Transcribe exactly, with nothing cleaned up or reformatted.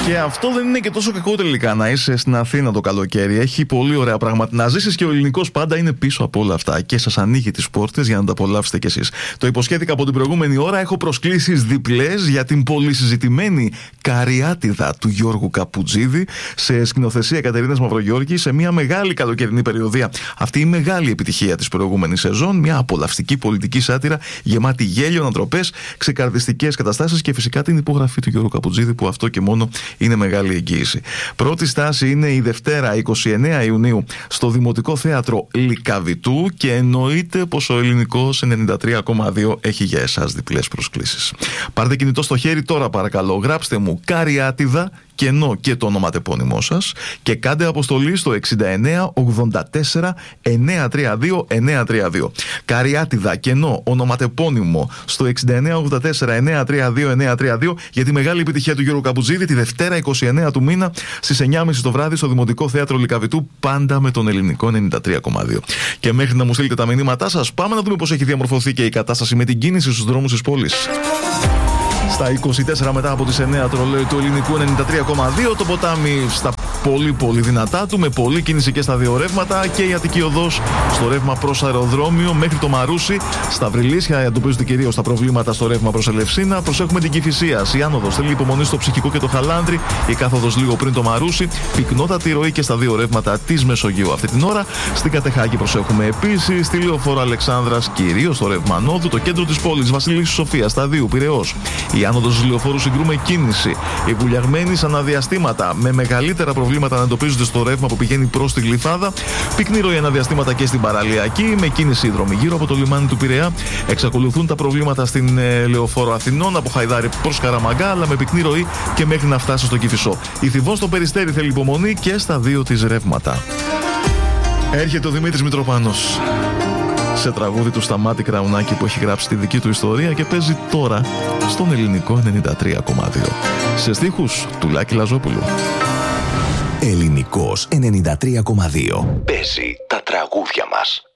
Και αυτό δεν είναι και τόσο κακό τελικά, να είσαι στην Αθήνα το καλοκαίρι. Έχει πολύ ωραία πράγματα να ζήσεις και ο ελληνικός πάντα είναι πίσω από όλα αυτά και σας ανοίγει τις πόρτες για να τα απολαύσετε κι εσείς. Το υποσχέθηκα από την προηγούμενη ώρα. Έχω προσκλήσεις διπλές για την πολυσυζητημένη Καριάτιδα του Γιώργου Καπουτζίδη σε σκηνοθεσία Κατερίνας Μαυρογιώργη σε μια μεγάλη καλοκαιρινή περιοδία. Αυτή η μεγάλη επιτυχία της προηγούμενης σεζόν. Μια απολαυστική πολιτική σάτυρα γεμάτη γέλιο, ανατροπές, ξεκαρδιστικές καταστάσεις και φυσικά την υπογραφή του Γιώργου Καπουτζίδη που αυτό και μόνο είναι μεγάλη εγγύηση. Πρώτη στάση είναι η Δευτέρα εικοστή ενάτη Ιουνίου στο Δημοτικό Θέατρο Λυκαβητού και εννοείται πως ο ελληνικός ενενήντα τρία κόμμα δύο έχει για εσάς διπλές προσκλήσεις. Πάρτε κινητό στο χέρι τώρα παρακαλώ, γράψτε μου Καριάτιδα, κενό και το ονοματεπώνυμό σας και κάντε αποστολή στο εξήντα εννέα ογδόντα τέσσερα εννιακόσια τριάντα δύο εννιακόσια τριάντα δύο. Καριάτιδα, κενό, ονοματεπώνυμο στο εξήντα εννέα ογδόντα τέσσερα εννιακόσια τριάντα δύο εννιακόσια τριάντα δύο για τη μεγάλη επιτυχία του Γιώργου Καπουτζίδη τη Δευτέρα εικοστή ενάτη του μήνα στις εννιά και μισή το βράδυ στο Δημοτικό Θέατρο Λυκαβητού, πάντα με τον ελληνικό ενενήντα τρία κόμμα δύο. Και μέχρι να μου στείλετε τα μηνύματά σας, πάμε να δούμε πώς έχει διαμορφωθεί και η κατάσταση με την κίνηση στους δρόμους της πόλης. Στα είκοσι τέσσερα μετά από τις εννιά το ρολόι του ελληνικού ενενήντα τρία κόμμα δύο, το ποτάμι στα πολύ πολύ δυνατά του με πολλή κίνηση και στα δύο ρεύματα και η Αττική Οδός στο ρεύμα προς αεροδρόμιο μέχρι το Μαρούσι. Στα Βρυλίσια εντοπίζονται κυρίως τα προβλήματα στο ρεύμα προς Ελευσίνα. Προσέχουμε την Κηφισίας. Η άνοδος θέλει υπομονή στο Ψυχικό και το Χαλάνδρι. Η κάθοδος λίγο πριν το Μαρούσι. Πυκνότατη ροή και στα δύο ρεύματα της Μεσογείου αυτή την ώρα. Στην Κατεχάκη προσέχουμε επίσης. Στη Λεωφόρο Αλεξάνδρας κυρίως στο ρεύμα ανόδου. Το κέντρο της πόλης Βασιλίσσου Σοφίας, Σταδίου, Πειραιώς. Η άνοδος του Λεωφόρου συγκρούμε κίνηση. Οι βουλιαγμένοι σαν αναδιαστήματα με μεγαλύτερα προβλήματα να εντοπίζονται στο ρεύμα που πηγαίνει προς τη Γλυφάδα. Πυκνή ροή αναδιαστήματα και στην Παραλιακή με κίνηση δρόμη γύρω από το λιμάνι του Πειραιά. Εξακολουθούν τα προβλήματα στην ε, Λεωφόρο Αθηνών από Χαϊδάρη προς Καραμαγκά, αλλά με πυκνή ροή και μέχρι να φτάσει στο Κηφισό. Η Θηβών στο Περιστέρι θέλει υπομονή και στα δύο της ρεύματα. Έρχεται ο Δημήτρης Μητροπάνος σε τραγούδι του Σταμάτη Κραουνάκη που έχει γράψει τη δική του ιστορία και παίζει τώρα στον ελληνικό ενενήντα τρία κόμμα δύο. Σε στίχους του Λάκη Λαζόπουλου. Ελληνικός ενενήντα τρία κόμμα δύο. Παίζει τα τραγούδια μας.